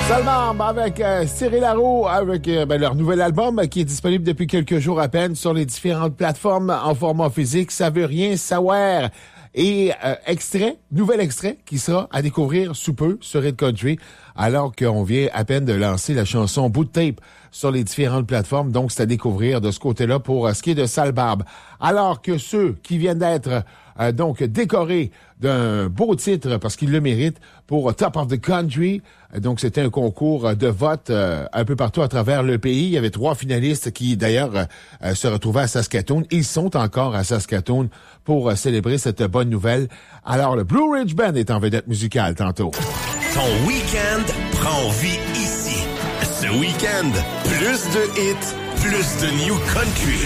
Salmam avec Cyril Haro, avec leur nouvel album qui est disponible depuis quelques jours à peine sur les différentes plateformes en format physique. Ça veut rien savoir. Et nouvel extrait qui sera à découvrir sous peu sur Hit Country, alors qu'on vient à peine de lancer la chanson Bout de Tape sur les différentes plateformes. Donc, c'est à découvrir de ce côté-là pour ce qui est de Sale Barbe. Alors que ceux qui viennent d'être donc décorés d'un beau titre, parce qu'ils le méritent, pour Top of the Country. Donc, c'était un concours de vote un peu partout à travers le pays. Il y avait 3 finalistes qui, d'ailleurs, se retrouvaient à Saskatoon. Ils sont encore à Saskatoon pour célébrer cette bonne nouvelle. Alors, le Blue Ridge Band est en vedette musicale tantôt. Ton week-end prend vie ici. Ce week-end, plus de hits, plus de new country.